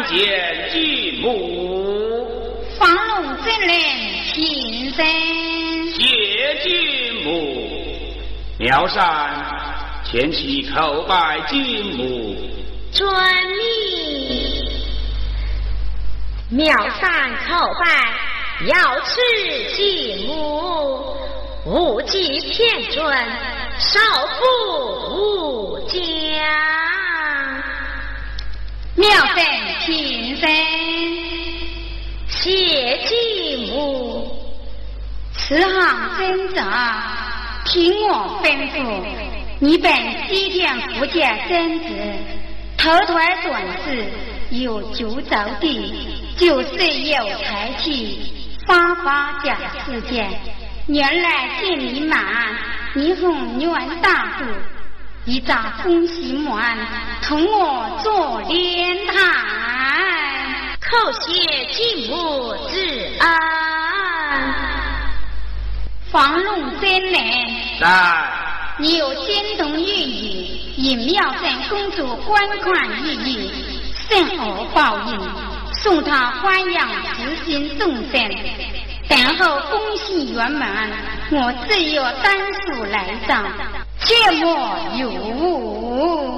见继母。 房龙真人平身。 谢继母。苗山前去叩拜继母。 遵命。苗山叩拜，要持继母，无忌偏尊，少妇无疆。 妙神平身。 谢继母。 此行真责，听我吩咐，你本西天福建真子，头团短子，有九走地，9岁有才气，发假世界。原来见你满，你红元大度，一扎风喜满，同我做莲台， 叩谢继母之恩。 房龙真人。 在。 你有仙童玉语，引妙神公主官款玉玉，甚而报应，送他欢养慈心众生，等候恭喜圆满，我自有单数来找，切莫有误。